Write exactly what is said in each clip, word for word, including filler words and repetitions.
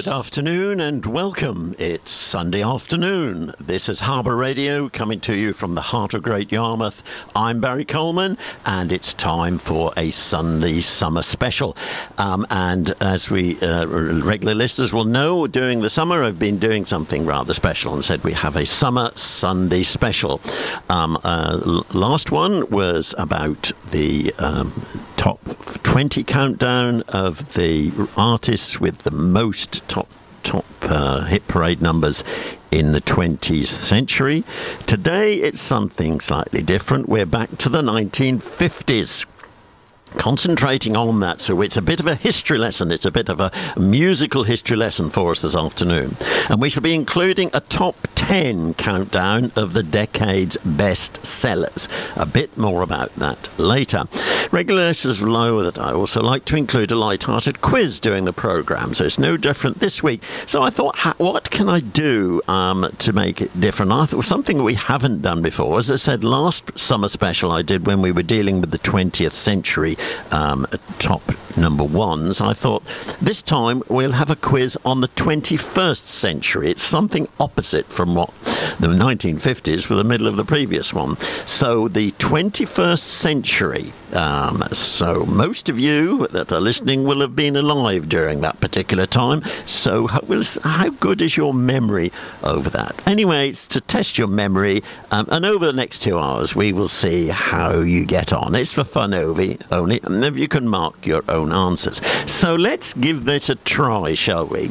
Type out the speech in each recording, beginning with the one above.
Good afternoon and welcome. It's Sunday afternoon. This is Harbour Radio coming to you from the heart of Great Yarmouth. I'm Barry Coleman and it's time for a Sunday summer special. Um, and as we uh, regular listeners will know, during the summer I've been doing something rather special and said we have a summer Sunday special. Um, uh, l- last one was about the um, top twenty countdown of the artists with the most top top uh, hit parade numbers in the twentieth century. Today it's something slightly different. We're back to the nineteen fifties. Concentrating on that, so it's a bit of a history lesson. It's a bit of a musical history lesson for us this afternoon. And we shall be including a top ten countdown of the decade's best sellers. A bit more about that later. Regular listeners will know that I also like to include a light-hearted quiz during the programme, so it's no different this week. So I thought, ha- what can I do um, to make it different? I thought something we haven't done before. As I said, last summer special I did when we were dealing with the twentieth century Um, top number ones, I thought this time we'll have a quiz on the twenty-first century. It's something opposite from what the nineteen fifties were the middle of the previous one. So the twenty-first century. Um, so most of you that are listening will have been alive during that particular time. So how, how good is your memory over that? Anyways, to test your memory, um, and over the next two hours we will see how you get on. It's for fun only, only, and if you can mark your own answers. So let's give this a try, shall we?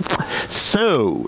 So,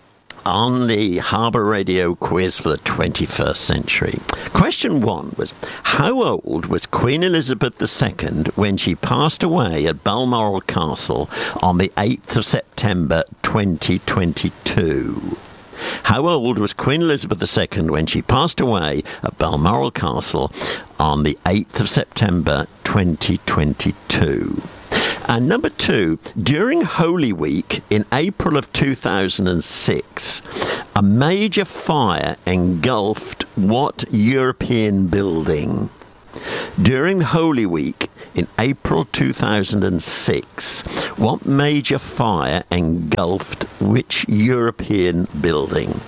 on the Harbour Radio quiz for the twenty-first century. Question one was, how old was Queen Elizabeth the Second when she passed away at Balmoral Castle on the eighth of September twenty twenty-two? How old was Queen Elizabeth the Second when she passed away at Balmoral Castle on the eighth of September twenty twenty-two? And number two, during Holy Week in April of two thousand six, a major fire engulfed what European building? During Holy Week in April two thousand six, what major fire engulfed which European building?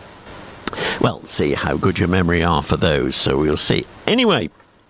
Well, see how good your memory are for those, so we'll see. Anyway,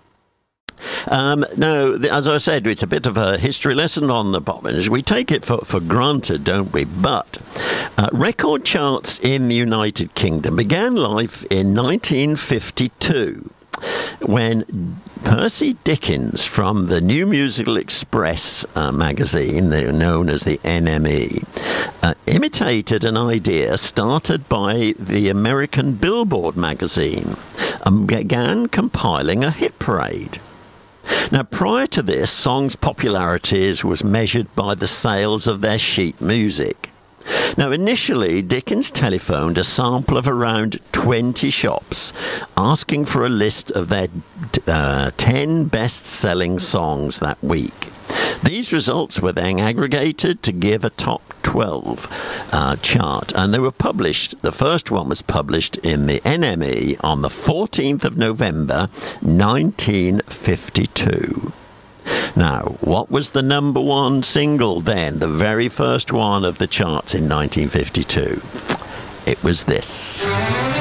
Um, no, as I said, it's a bit of a history lesson on the pop industry. We take it for, for granted, don't we? But uh, record charts in the United Kingdom began life in nineteen fifty-two when Percy Dickens from the New Musical Express uh, magazine, known as the N M E, uh, imitated an idea started by the American Billboard magazine and began compiling a hit parade. Now, prior to this, songs' popularity was measured by the sales of their sheet music. Now, initially, Dickens telephoned a sample of around twenty shops, asking for a list of their uh, ten best-selling songs that week. These results were then aggregated to give a top twelve uh, chart, and they were published. The first one was published in the N M E on the fourteenth of November, nineteen fifty-two. Now, what was the number one single then, the very first one of the charts in nineteen fifty-two? It was this.